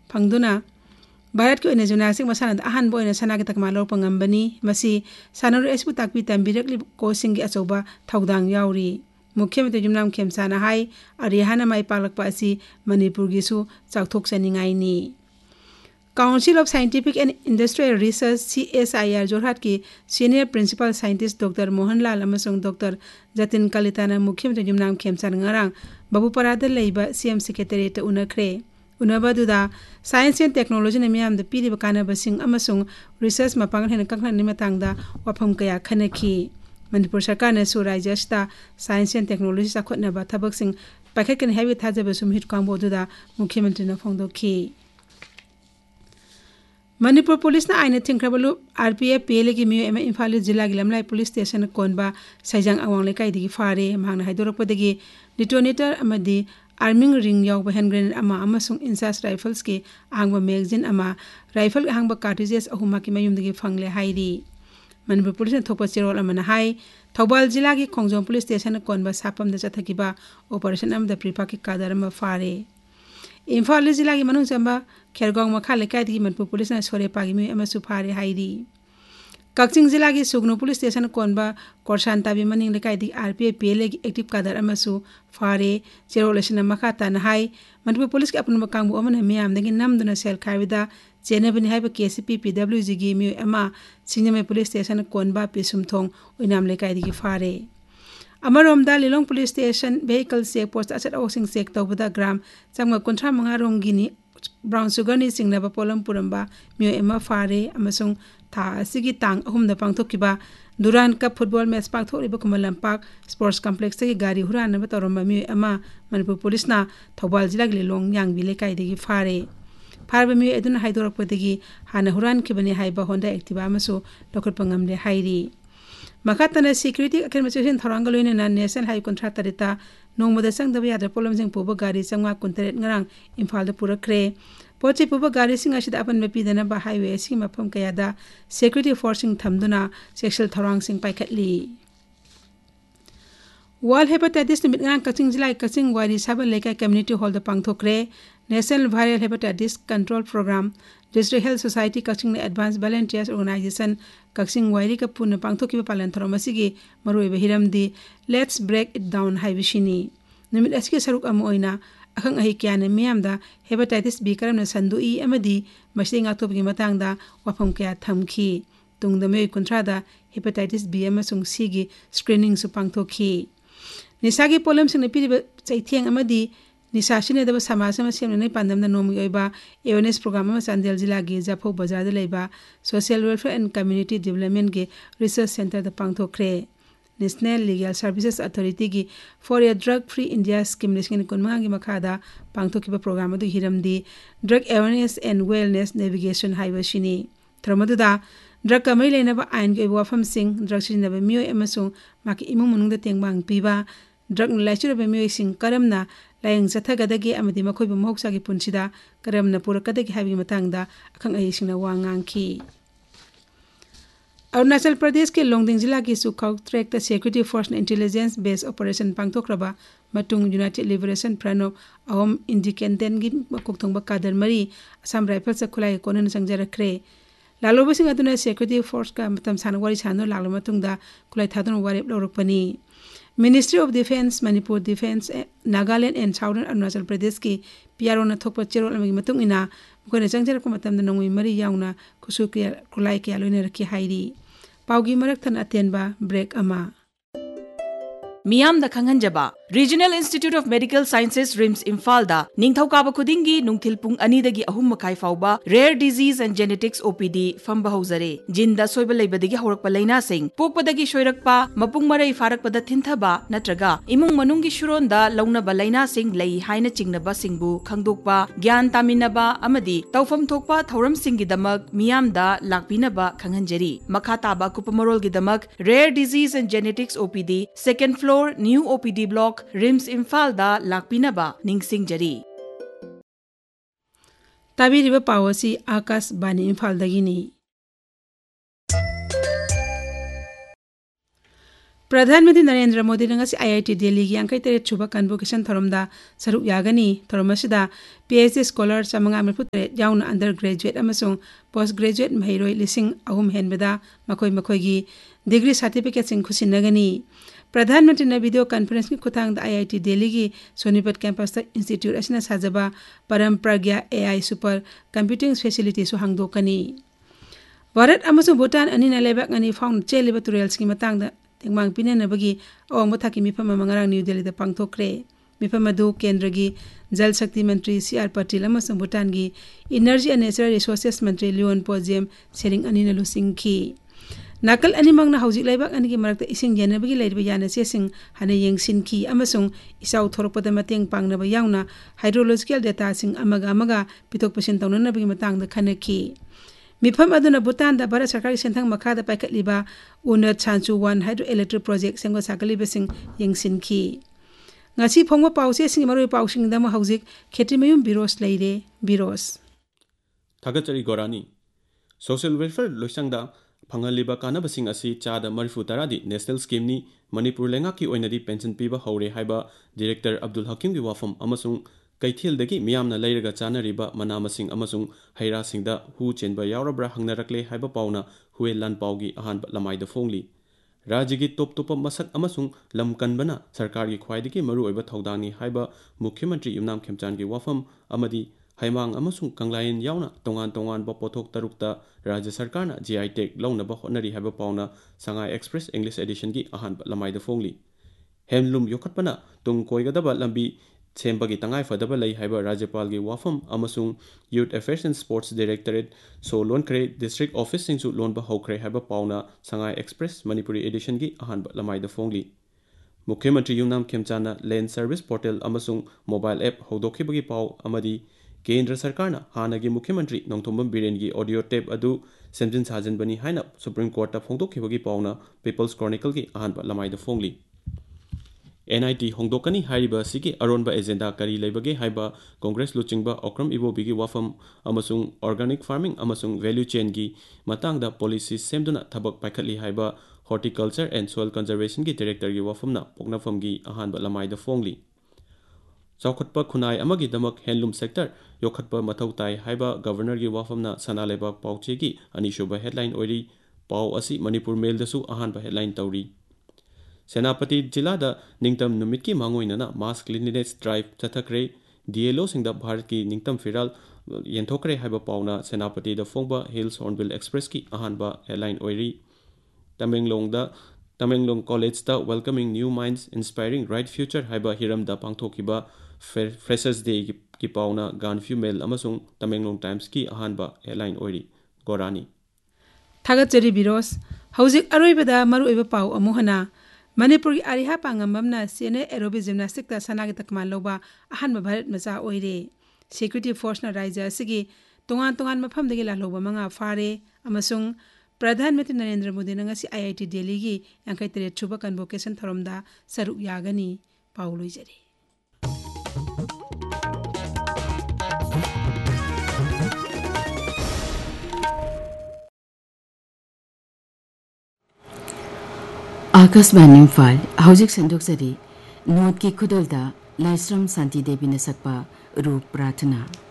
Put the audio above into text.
फंगदुना भारत के जिमनास्टिक मसाना अहन बोइना सना के तकमा लौप ngambani masi sanaro espu takpi tambirakli coaching की अचौबा थौदांग याउरी मुख्यमंत्री जुमनाम खेमसाना हाई अरिहाना माई पालकपा असि Manipur गिसु चाउथोकसनिंगाइनी council of scientific and industrial research CSIR Jorhat की senior principal scientist doctor Mohanlal अमसुंग doctor Jatin कलिताना मुख्यमंत्री जुमनाम खेमसाना ngarang बाबूपरादा लेबा CM secretariat उनखरे उनबदुदा science and technology ने मियाम द पीरिबा कानबसिंग अमसुंग रिसर्च मपांग हेन कखनानि मतांगदा वाफम कया खनखी मणिपुर सरकार ने सु राज्यस्ता science and technology चाखोटनबा थबकसिंग पाखकन heavy थाजबसु Mihit कांबोदुदा मुख्यमंत्री न फोंदोखी मणिपुर पुलिस ना आइना थिंख्रबलु RPF PLA की मियो एम इम्फाल जिला की लमलाई पुलिस स्टेशन कोनबा साइजांग अवांग लेकाई दिगी फारे मांगना हाइदोरकपदगी डिटोनेटर अमदी आर्मिंग रिंग याव हैंड ग्रेनेड अमा अमसुंग इंसास राइफल्स के आंगबा मैगजीन अमा राइफल आंगबा कार्ट्रिजेस अहुमा की मयुमदगी फंगले हाइरी मणिपुर पुलिस ने थोपा चिरोल अमना हाई थौबाल जिला की खोंगजों police station कोनबा Sapam the चथकिबा operation अमदा प्रीपा की कादर अमा फारे इम्फाल जिला की मनुंग चंबा खेरगांव मखा लेकाई दिगी मणिपुर पुलिस ने सोरे पागी में अमसु फारे हाइरी कक्चिंग जिला की सुगनो पुलिस स्टेशन कोनबा कोरशांताबी मनिंग लेकाई दिगी RPF PLA की एक्टिव कादर अमसु फारे चिरोलेशन मखा तनहाई मणिपुर पुलिस के अपन कांगबु अमन मियाम दगी नमदुना सेल खाइबदा चेनबनी हाइबा KCP PWG गी मियो अमा सिंगमे पुलिस स्टेशन कोनबा पिसुमथोंग उइनाम लेकाई दिगी फारे अमरोमदा Lilong police station vehicle check post अचत ओसिंग check तौबदा ग्राम चंगमा कुंथ्रा मंगा रोंगिनी ब्राउन शुगर नि सिंगनबा पोलम पुरंबा मियो एमा फारे अमसुंग था असिगी तांग अहुमदा पांगथोकिबा दुरान कप फुटबॉल मैच पांगथोरिबा कुमल लंपाक स्पोर्ट्स कॉम्प्लेक्स की गाड़ी हुरानबा तौरंबा मियो अमा मणिपुर पुलिस ना थौबाल जिला के लिलोंग यांगबी लेकाई दिगी फारे फारबा मियो एदुना हाइदोरकपदगी हाना हुरान खिबनी हाइबा Honda Activa अमसु लोखरपंगमले हाइरी मखातना security academician थौरांगलोइना national high contract तरिता नोंमदा संगदबा यादर पोलमसिंग पुबा गाड़ी चंगा कुंतरेट ngarang इम्फाल पुरखरे पोचे पुबा गाड़ी सिंग असिदा अपन मेपीदना बा हाईवे सि मफम कयादा सिक्योरिटी फोर्सिंग थमदुना सेक्सुअल थौरांग सिंग पाइखटली वर्ल्ड हेपेटाइटिस निमित ngarang कचिंग जिला कचिंग वारी साबा लेका community hall the पांगथोकरे national viral hepatitis control programme district health society कचिंग ने एडवांस वॉलंटियर्स ऑर्गेनाइजेशन कचिंग वारी का पुन पांगथोकिबा पालन थरोमसिगी मरुइबा हिरमदी लेट्स ब्रेक इट डाउन हाइबिशिनी निमित असके सरुक अम ओइना अखंग अहि क्याने मियामदा हेपेटाइटिस बी करमना संदुई अमदी मसिंग आतोबगी मतंगदा वाफम कया थमखी तुंगदमे कुंथ्रादा हेपेटाइटिस बी अमसुंग सी गी स्क्रीनिंग सु पांगथोखी निसागी पोलम सिंग पिरिबा चैथेंग अमदी निसा सिनेदबा समाज में सेमने पांदमना नोमी ओइबा अवेयरनेस प्रोग्राम में चांदेल जिला की जाफो बाजार द लेबा social welfare and community development के research centre the पांगथोखरे national legal services authority की for a drug free India scheme लिस्किन कुनमा की मखादा पांगथोकिबा प्रोग्राम अदु हिरमदी drug awareness and wellness navigation हाइबसिनी थरमदुदा drug कमई लेनबा आइन के वाफम सिंह ड्रग सिनबा मियो एमसु माकी इमुंग मनुंग द तेंगबांग पीबा ड्रग लाइचुरबा मियो सिंह करमना लायंग जथगदगे अमदी मखोइबा महौसागी पुनसिदा करमना पुरकदगे हाइबी मतंगदा अखंग अहिसिंगना वांगांखी अरुणाचल प्रदेश के लोंगडिंग जिला की सुखाउ track the security force intelligence based operation पांगथोक्रबा मतुंग United liberation front of Ahom independent गी मकुकथोंबा कादर मरी Assam rifles खुलाई Conan संजरखरे लालोबसिंग अदुना security force का मतम साना वारी सानो लालो मतुंगदा खुलाई थादन वारे लौरकपनी ministry of defence Manipur defence Nagaland and southern Arunachal Pradesh की PRO ना थोप चेरोल अमगी मतुंग इना मखोने चंगजरक मतम नोंगई मरी याउना खुसु के खुलाई के लोइने रखी हाइरी पाउगी मरक थन अतेनबा ब्रेक अमा मियाम the खंगनजबा regional institute of medical sciences RIMS Imphal दा निंगथौकाबा खुदिंगी नुंगथिल पुंग अनि दगी अहुम मखाई फाउबा rare disease and genetics OPD फंबा हौजरे जिंदा सोइबा लेबदगी हौरकपा लैना सिंग पोकपदगी सोइरकपा मपुंग मरई फारकपदा थिंथबा नत्रगा इमुंग मनुंगी शुरोंदा लौनबा लैना सिंग लई हाइना चिंगनबा सिंगबु खंगदोकपा ज्ञान तामिनबा अमदी तौफम थोकपा थौरम सिंगी दमक मियाम दा लाकपिनबा खंगनजरी मखा ताबा कुपमरोल गी दमक rare disease and genetics OPD second floor new OPD block RIMS Imphal दा लाकपिनबा निंगसिंगजरी ताबिरिबा पावसी आकाश बानी इम्फाल दगिनी प्रधानमंत्री नरेंद्र मोदी IIT Delhi की अंकै तेरे छुबा कन्वोकेशन थरोमदा सरुक यागनी थरोमसिदा PhD scholar चमंगा मिफुतरे याउन under graduate अमसुंग post graduate महिरोई लिसिंग अहुम हेनबदा मखोई मखोईगी degree certificate सिंग खुसिनगनी प्रधानमंत्री ने वीडियो कॉन्फ्रेंस की खुतांग IIT Delhi की सोनीपत कैंपस इंस्टीट्यूट असना साजबा परम प्रज्ञा AI सुपर कंप्यूटिंग फैसिलिटी सु हांगदोकनी भारत अमसुंग भूटान अनिना लेबाक अनि फाउंड चेलिबा टुरेल्स की मतंग तेंगमांग पिनेनबगी अवंग मथाकी मिफम मंगरांग न्यू दिल्ली दा पांगथोक्रे मिफम अदु केंद्र की जल शक्ति मंत्री CR पाटिल अमसुंग भूटान की एनर्जी एंड नेचुरल रिसोर्सेस मंत्री लियोन पोजेम सेरिंग अनिना लुसिंगखी नाकल अनिमंगना हौजिक लेबाक अनिगी मरक्ता इसिंग येनबगी लेरिबा यानसेसिंग हने येंगसिनखी अमसुंग इसाउ थोरकपदा मतेंग पांगनबा याउना हाइड्रोलॉजिकल डेटा सिंग अमगा पिथोक पसिन तौननबगी मतंगदा खनखी मिफम अदुना भूटान दा भारत सरकार की सेंथंग मखादा पाइखतलिबा उन्नत सांचु 1 hydro electric project सेंगो साकलिबसिंग येंगसिनखी ngasi phongwa pause sing maroi pausing dam hauzik khetimayum biros leire biros thagachari gorani social welfare loisangda phangaliba kanabasing asi chada marifu taradi national scheme ni manipur lenga ki oinadi pension piba haure haiba director abdul hakim gi wafam amasung kaithil dagi miyamna leiraga chanariba manamasing amasung haira singda hu chenba yaurabra hangnarakle haiba pauna huel lan paugi ahan lamai da fongli राज्य की top top मसक अमसुंग lump कनबना सरकार की ख्वाइदगी की मरु ओइबा थौदानी हाइबा मुख्यमंत्री युमनाम खेमचान की वफम अमदी हाइमांग अमसुंग कंगलायन यावना तोंगान तोंगान ब पोथोक तरुकता राज्य सरकार ना GI take लौनबा honorary हाइबा पाउना Sangai express English edition की अहान लमाइदा फोंगली हेमलूम योखतपना तुंग कोइगदबा लंबी सेंबगी तंगाई फदबा लई हाइबा राज्यपाल की वफम अमसुंग youth affairs and sports directorate so लोनखरे district office सिंगसु लोनबा होखरे हाइबा पाउना Sangai express Manipuri addition की अहान लमाइदा फोंगली मुख्यमंत्री Yumnam खेमचाना land service portal अमसुंग mobile app हौदोखिबगी पाउ अमदी केंद्र सरकार ना हानगी मुख्यमंत्री नोंथोंबम बिरेन की ऑडियो टेप अदु सेंजिन साजनबनी हाइना सुप्रीम कोर्ट ता फोंदोखिबगी पाउना पीपल्स क्रॉनिकल की अहान लमाइदा फोंगली NIT होंदोकनी हाइबा सिगी अरोनबा एजेंडा करी लेबगे हाइबा Congress लुचिंगबा Okram इबोबिगी वफम अमसुंग organic farming अमसुंग value chain की मतंगदा policy सेमदुना थबक पाइखतली हाइबा horticulture and soil conservation की डायरेक्टर की वफमना पोकनाफम की अहान लमाइदा फोंगली चौखटपा खुनाई अमगी दमक हैंडलूम सेक्टर योखटपा मथौ ताई हाइबा गवर्नर की वफमना सनालेबा पाउचे की अनिशुबा हेडलाइन ओइरी पाउ असि मणिपुर मेल दसु अहान हेडलाइन तौरी सेनापति जिला दा निंगतम नुमित की मांगोइनना मास क्लीनलीनेस ड्राइव चथक्रे DLO सिंगदा भारत की निंगतम फिराल येंथोक्रे हाइबा पाउना सेनापति दा फोंगबा हिल्स हॉर्नबिल एक्सप्रेस की अहानबा हेडलाइन ओइरी तमेंगलोंग कॉलेज दा welcoming new minds inspiring right future हाइबा Hiram दा पांगथोकिबा फ्रेशर्स डे की पाउना गानफ्यू मेल अमसुंग तमेंगलोंग टाइम्स की अहानबा हेडलाइन ओइरी गोरानी थागचरी बिरोस हौजिक अरोइबदा मरुइबा पाउ अमुहना मणिपुर की आरिहा पांगमबना सेने एरोबिक जिम्नास्टिक ता सनागी तकमान लोबा अहन भारत मचा ओइरे सिक्योरिटी फोर्स ना राज्य असिगी तोंगान तोंगान मफम दगी लालोबा मंगा फारे अमसुंग प्रधानमंत्री नरेंद्र मोदी नंगसी IIT Delhi की यांkai tere chuba convocation थरोमदा सरुक यागनी पाउलुई जरे आकाशवाणी इम्फाल हौजिक संदोक्सरी नोट की खुदलदा लाइस्रम शांति देवी ने सकपा रूप प्रार्थना